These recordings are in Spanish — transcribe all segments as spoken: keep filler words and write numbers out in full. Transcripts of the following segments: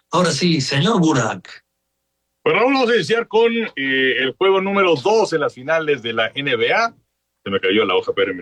Ahora sí, señor Burak. Pues Raúl, vamos a iniciar con eh, el juego número dos en las finales de la N B A. Se me cayó la hoja, espérenme.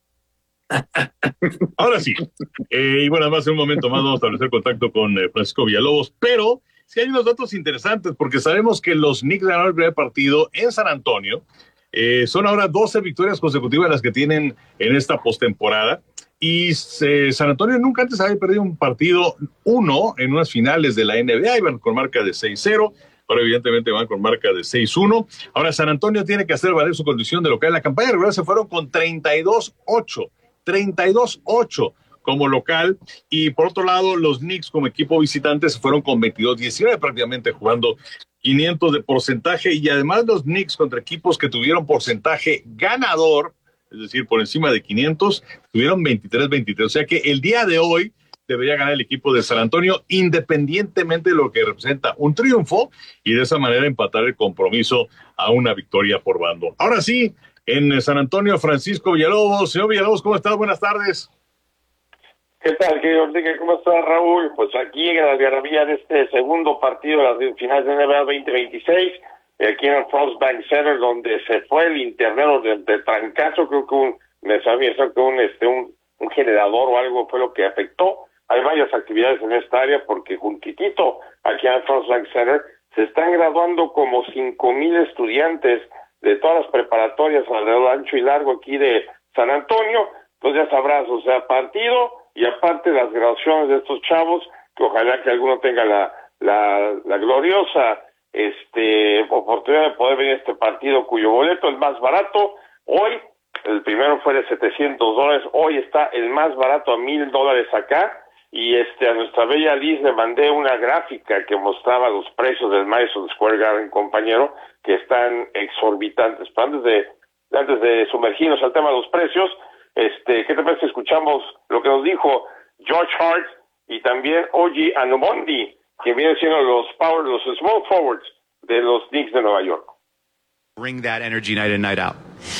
Ahora sí. Eh, y bueno, además en un momento más vamos a establecer contacto con eh, Francisco Villalobos, pero sí hay unos datos interesantes porque sabemos que los Knicks ganaron el primer partido en San Antonio. Eh, son ahora doce victorias consecutivas las que tienen en esta postemporada. Y eh, San Antonio nunca antes había perdido un partido uno en unas finales de la N B A. Iban con marca de seis cero. Ahora evidentemente van con marca de seis uno. Ahora San Antonio tiene que hacer valer su condición de local. En la campaña regular se fueron con treinta y dos ocho. treinta y dos ocho como local, y por otro lado los Knicks como equipo visitante se fueron con veintidós diecinueve, prácticamente jugando quinientos de porcentaje, y además los Knicks contra equipos que tuvieron porcentaje ganador, es decir, por encima de quinientos, tuvieron veintitrés veintitrés, o sea que el día de hoy debería ganar el equipo de San Antonio, independientemente de lo que representa un triunfo, y de esa manera empatar el compromiso a una victoria por bando. Ahora sí, en San Antonio, Francisco Villalobos. Señor Villalobos, ¿cómo estás? Buenas tardes. ¿Qué tal, querido Enrique? ¿Cómo estás, Raúl? Pues aquí en la algarabía de este segundo partido de las finales de N B A veinte veintiséis, aquí en el Frost Bank Center, donde se fue el internero del de trancazo, creo que un, me sabía eso, que un, este, un, un generador o algo fue lo que afectó. Hay varias actividades en esta área porque juntitito aquí en el Frost Bank Center se están graduando como cinco mil estudiantes de todas las preparatorias alrededor ancho y largo aquí de San Antonio. Entonces ya sabrás, o sea, partido y aparte las graduaciones de estos chavos, que ojalá que alguno tenga la la, la gloriosa este oportunidad de poder ver este partido cuyo boleto es más barato. Hoy, el primero fue de setecientos dólares, hoy está el más barato a mil dólares acá. Y este a nuestra bella Liz le mandé una gráfica que mostraba los precios del Madison Square Garden, compañero, que están exorbitantes. Pero antes de antes de sumergirnos al tema de los precios, este, ¿qué te parece? Escuchamos lo que nos dijo George Hart y también O G Anunoby, que vienen siendo los power, los small forwards de los Knicks de Nueva York. Bring that energy night in, night out.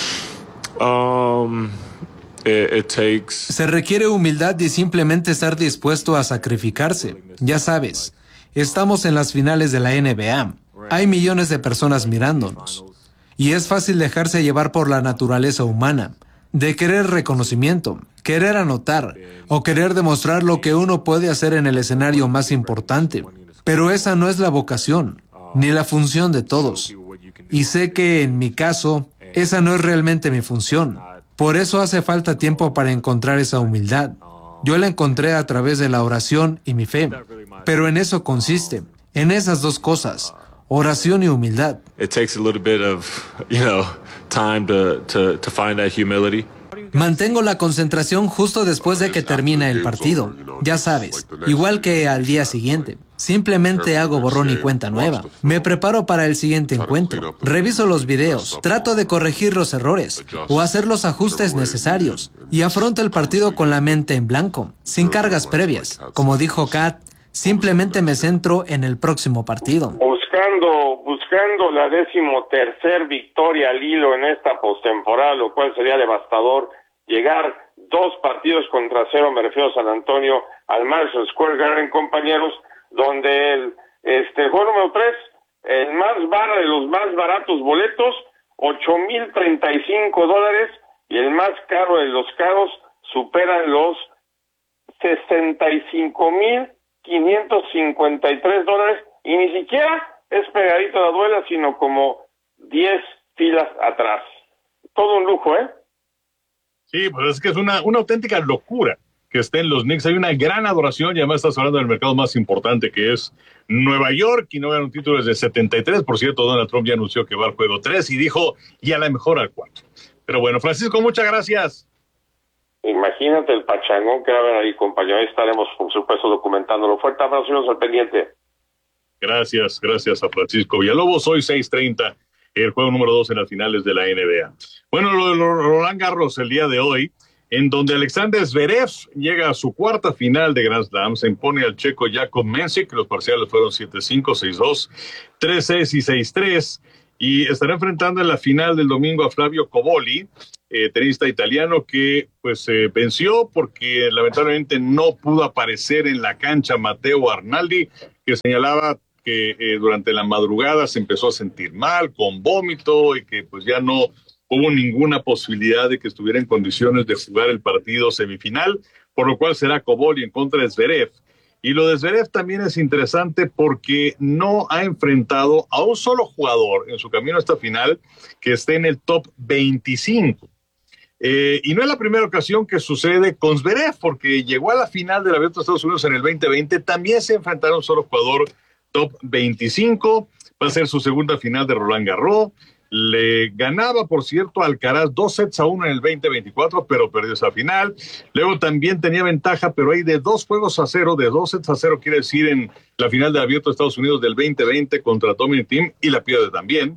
Um, it, it takes... Se requiere humildad y simplemente estar dispuesto a sacrificarse. Ya sabes, estamos en las finales de la N B A. Hay millones de personas mirándonos. Y es fácil dejarse llevar por la naturaleza humana, de querer reconocimiento, querer anotar, o querer demostrar lo que uno puede hacer en el escenario más importante. Pero esa no es la vocación, ni la función de todos. Y sé que, en mi caso, esa no es realmente mi función. Por eso hace falta tiempo para encontrar esa humildad. Yo la encontré a través de la oración y mi fe. Pero en eso consiste, en esas dos cosas, oración y humildad. It takes a little bit of, you know, time to, to, to find that humility. Mantengo la concentración justo después de que termina el partido. Ya sabes, igual que al día siguiente. Simplemente hago borrón y cuenta nueva. Me preparo para el siguiente encuentro. Reviso los videos. Trato de corregir los errores o hacer los ajustes necesarios. Y afronto el partido con la mente en blanco, sin cargas previas. Como dijo Kat, simplemente me centro en el próximo partido. Buscando, buscando la decimotercer victoria al hilo en esta postemporada, lo cual sería devastador. Llegar dos partidos contra cero, me refiero a San Antonio, al Madison Square Garden, compañeros, donde el este juego número tres, el más barato de los más baratos boletos, ocho mil treinta y cinco dólares, y el más caro de los caros superan los sesenta y cinco mil quinientos cincuenta y tres dólares, y ni siquiera es pegadito a la duela, sino como diez filas atrás. Todo un lujo, ¿eh? Sí, pues es que es una, una auténtica locura que estén los Knicks. Hay una gran adoración, y además estás hablando del mercado más importante, que es Nueva York, y no ganan un título desde setenta y tres. Por cierto, Donald Trump ya anunció que va al juego tres y dijo, y a la mejor al cuatro. Pero bueno, Francisco, muchas gracias. Imagínate el pachangón que va a haber ahí, compañero. Ahí estaremos, por supuesto, documentándolo. Fuerte abrazo y nos al pendiente. Gracias, gracias a Francisco Villalobos. Hoy seis treinta, el juego número dos en las finales de la N B A. Bueno, lo de Roland Garros el día de hoy, en donde Alexander Zverev llega a su cuarta final de Grand Slam, se impone al checo Jakub Mensik, los parciales fueron siete cinco, seis dos, tres seis y seis tres, y estará enfrentando en la final del domingo a Flavio Cobolli, eh, tenista italiano que pues eh, venció porque lamentablemente no pudo aparecer en la cancha Matteo Arnaldi, que señalaba que eh, durante la madrugada se empezó a sentir mal, con vómito, y que pues ya no hubo ninguna posibilidad de que estuviera en condiciones de jugar el partido semifinal, por lo cual será Cobolli en contra de Zverev. Y lo de Zverev también es interesante porque no ha enfrentado a un solo jugador en su camino a esta final que esté en el top veinticinco. Eh, y no es la primera ocasión que sucede con Zverev, porque llegó a la final del Abierto de Estados Unidos en el veinte veinte, también se enfrentaron a un solo jugador top veinticinco, va a ser su segunda final de Roland Garros. Le ganaba, por cierto, a Alcaraz dos sets a uno en el veinte veinticuatro, pero perdió esa final. Luego también tenía ventaja, pero hay de dos juegos a cero, de dos sets a cero, quiere decir en la final de Abierto de Estados Unidos del veinte veinte contra Dominic Thiem, y la pierde también.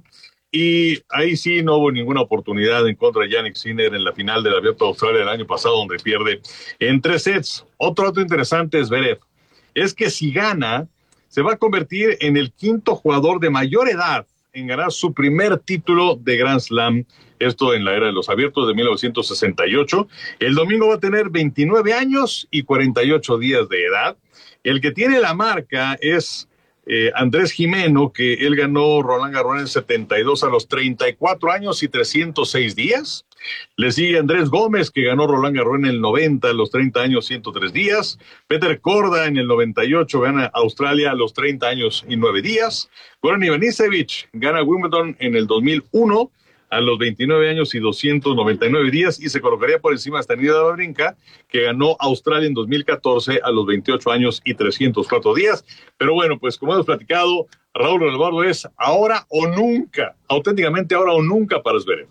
Y ahí sí no hubo ninguna oportunidad en contra de Jannik Sinner en la final del Abierto de Australia del año pasado, donde pierde en tres sets. Otro dato interesante es Zverev. Es que si gana, se va a convertir en el quinto jugador de mayor edad en ganar su primer título de Grand Slam, esto en la era de los abiertos de mil novecientos sesenta y ocho. El domingo va a tener veintinueve años y cuarenta y ocho días de edad. El que tiene la marca es eh, Andrés Jimeno, que él ganó Roland Garros en setenta y dos a los treinta y cuatro años y trescientos seis días. Le sigue Andrés Gómez, que ganó Roland Garros en el noventa a los treinta años, ciento tres días. Peter Korda en el noventa y ocho gana Australia a los treinta años y nueve días. Goran Ivanisevic gana Wimbledon en el dos mil uno a los veintinueve años y doscientos noventa y nueve días, y se colocaría por encima de Stanislas Wawrinka, que ganó Australia en dos mil catorce a los veintiocho años y trescientos cuatro días. Pero bueno, pues como hemos platicado, Raúl Alvarado, es ahora o nunca, auténticamente ahora o nunca para Zverev.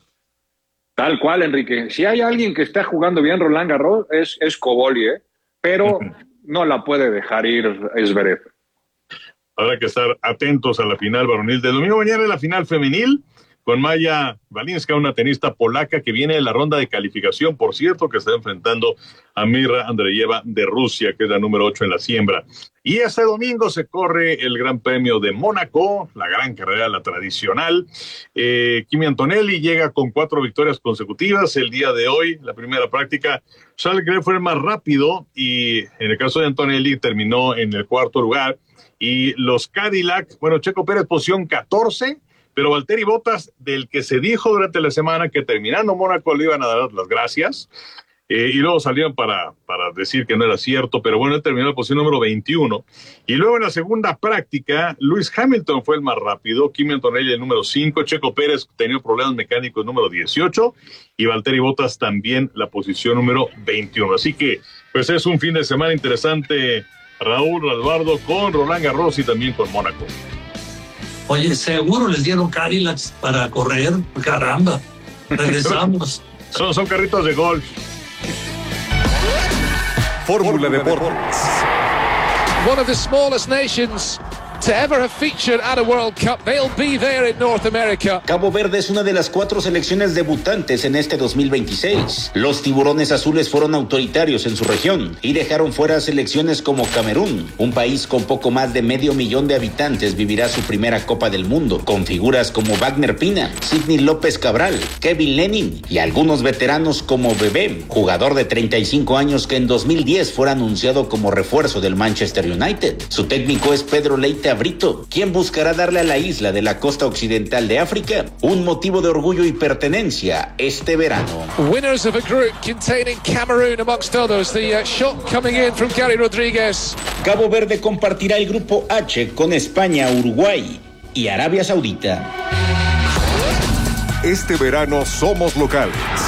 Tal cual, Enrique. Si hay alguien que está jugando bien Roland Garros, es, es Cobolli, ¿eh? Pero no la puede dejar ir Zverev. Habrá que estar atentos a la final varonil del domingo. Mañana es la final femenil, con Maya Walinska, una tenista polaca que viene de la ronda de calificación, por cierto, que está enfrentando a Mirra Andreeva de Rusia, que es la número ocho en la siembra. Y este domingo se corre el Gran Premio de Mónaco, la gran carrera, la tradicional. Eh, Kimi Antonelli llega con cuatro victorias consecutivas. El día de hoy, la primera práctica, Charles Leclerc fue el más rápido, y en el caso de Antonelli terminó en el cuarto lugar. Y los Cadillac, bueno, Checo Pérez posición catorce, pero Valtteri Bottas, del que se dijo durante la semana que terminando Mónaco le iban a dar las gracias, eh, y luego salieron para, para decir que no era cierto, pero bueno, él terminó en la posición número veintiuno. Y luego en la segunda práctica, Lewis Hamilton fue el más rápido, Kimi Antonelli el número cinco, Checo Pérez tenía problemas mecánicos número dieciocho, y Valtteri Bottas también la posición número veintiuno. Así que, pues es un fin de semana interesante, Raúl Alvarado, con Roland Garros y también con Mónaco. Oye, seguro les dieron Cadillacs para correr. Caramba, regresamos. son, son carritos de golf. Fórmula Deportes. One of the smallest nations to ever have featured at a World Cup. They'll be there in North America. Cabo Verde es una de las cuatro selecciones debutantes en este dos mil veintiséis. Los tiburones azules fueron autoritarios en su región y dejaron fuera a selecciones como Camerún. Un país con poco más de medio millón de habitantes vivirá su primera Copa del Mundo, con figuras como Wagner Pina, Sidney López Cabral, Kevin Lenin y algunos veteranos como Bebé, jugador de treinta y cinco años que en dos mil diez fue anunciado como refuerzo del Manchester United. Su técnico es Pedro Leite Brito, quien buscará darle a la isla de la costa occidental de África un motivo de orgullo y pertenencia este verano. Winners of a group containing Cameroon amongst others. The uh, shot coming in from Gary Rodríguez. Cabo Verde compartirá el grupo H con España, Uruguay y Arabia Saudita. Este verano somos locales.